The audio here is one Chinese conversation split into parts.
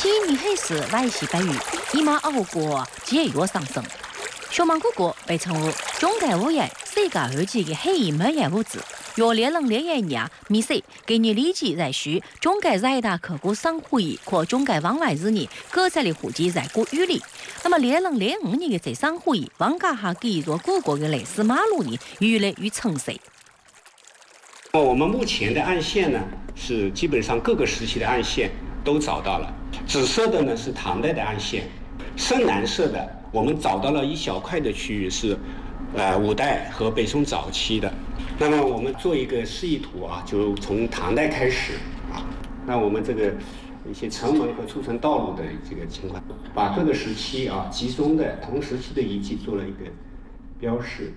去年开始外系北域，以马俄国节约上升。小芒果国被称为中概物业世界二级的黑银门业物资。约2001年，米西给你立即在需中概在大客户商会议或中概往来日呢，各在的户籍在国域里。那么2005年的这商会议，往家下给一座各国的类似马路呢，越来越成熟。 我们目前的岸线呢，是基本上各个时期的岸线都找到了。紫色的呢是唐代的岸线，深蓝色的我们找到了一小块的区域是，五代和北宋早期的。那么我们做一个示意图啊，就从唐代开始啊，那我们这个一些城门和出城道路的这个情况，把各个时期啊集中的同时期的遗迹做了一个标示。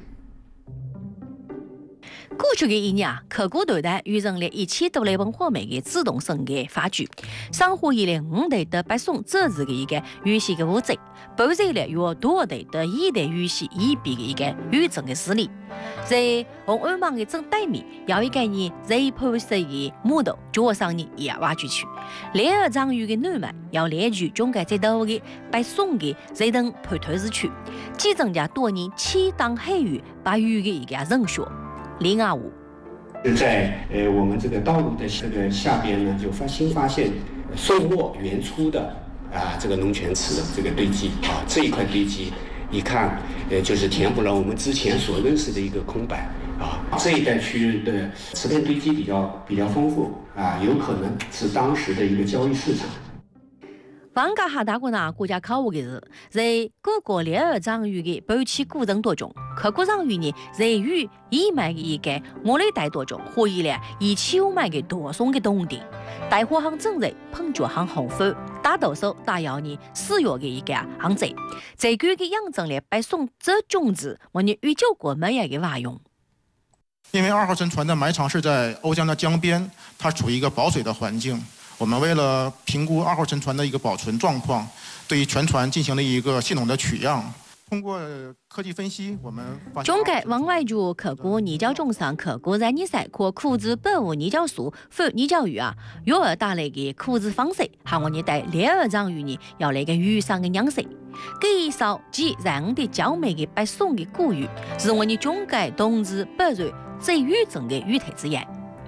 过去的一年，客户团队完成了1000多类文化美的自动审核发掘，商会议了5代的北宋这次的一个预习的物质，伴随了约多代的一代预习一笔的一个预证的事例。在红安网的正对面，有一个人在拍摄的木头脚上呢也挖掘去。2张鱼的南面要列举中国最多的北宋的这等判断日区，记增加多年7档黑鱼把鱼的一个人选。林阿武在我们这个道路的这个下边呢，就发现宋末元初的这个龙泉池的这个堆积啊，这一块堆积一看就是填补了我们之前所认识的一个空白啊。这一带区域的瓷片堆积比较丰富啊，有可能是当时的一个交易市场。 往家下大国呢，国家考核的是在各国2张鱼的保持过程当中，客观上鱼呢，在鱼以买的一个我类带当中，获益了1500个多送的动点，带货行正在碰脚行红粉，大多数大要呢使用的一个行在，这个的养成了北宋这种子我们宇宙国门业的瓦用。 因为2号沉船的埋场是在瓯江的江边，它处于一个保水的环境。我们为了评估2号沉船的一个保存状况，对于全船进行了一个系统的取样。通过科技分析，我们发现中国往外就客户泥胶中上客户在泥赛或库置保护泥胶树反泥胶鱼啊，由而带来的库置方式，还我们带2张鱼呢，要来个鱼上的样式。这一艘既然的较美的北宋的古鱼，是我们中国冬至北瑞最预整的鱼体之一。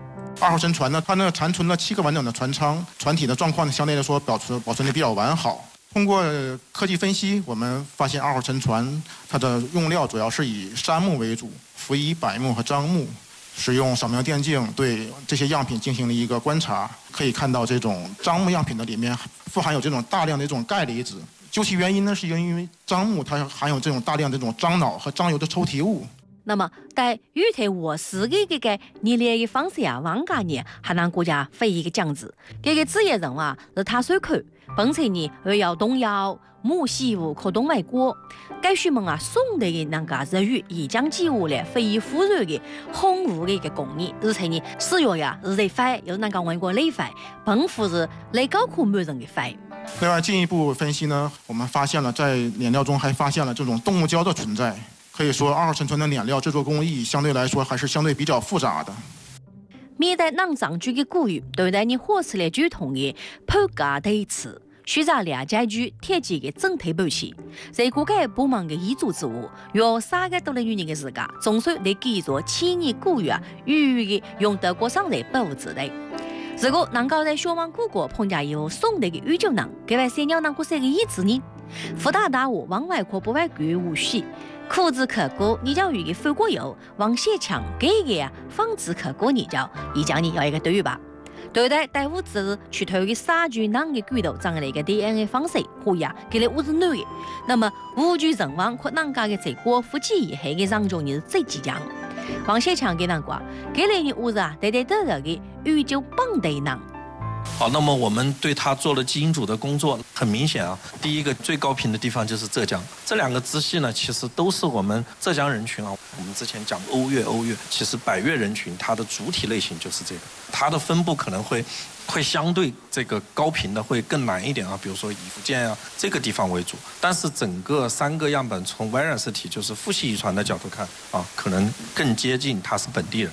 2号沉船呢，它呢残存了7个完整的船舱，船体的状况呢相对来说保存的比较完好。通过科技分析，我们发现2号沉船它的用料主要是以杉木为主，辅以柏木和樟木，使用扫描电镜对这些样品进行了一个观察，可以看到这种樟木样品的里面富含有这种大量的这种钙离子。究其原因呢，是因为樟木它含有这种大量的这种樟脑和樟油的抽提物。 那么，在鱼体卧室的这个捏炼的方式啊，往家呢还让国家非一个奖子。这个职业人物啊是他水口，本身呢还要动摇木西物可动外国。该书们啊，宋代的那个日语已将记录了非遗富裕的红物的一个工艺，而且呢使用呀是在法，又那个外国内法，本乎是来高科没人的法。 另外进一步分析呢，我们发现了在脸料中还发现了这种动物胶的存在。可以说，2号沉船的脸料制作工艺相对来说还是相对比较复杂的。 面对能长具的古语，对待你获取了传统的判价对词，选择了解具铁器的整体保持。在各个部门的遗嘱之物，有3个多的女人的时间，总算得记住千年古语啊，语的用德国商人保护之类。如果能够在小王古国碰见有宋代的宇宙人，各位谁要能够是个意思呢？福大大我往外扩不外国无需。库置客户泥胶鱼的反过油，往下强这个啊，防止客户泥胶，一讲你要一个对吧？对待带物质去头的杀菌囊的骨头长了一个 DNA 方式，可以啊，给了物质男的。那么无惧人亡或人家的结果，夫妻以后的人中是最激强。往下强给难过，给了你物质啊，得得的宇宙棒的囊。 好，那么我们对它做了基因组的工作，很明显啊，第一个最高频的地方就是浙江，这2个支系呢，其实都是我们浙江人群啊。我们之前讲欧越，其实百越人群它的主体类型就是这个，它的分布可能会相对这个高频的会更难一点啊，比如说以福建啊这个地方为主，但是整个3个样本从 virus 体就是父系遗传的角度看啊，可能更接近它是本地人。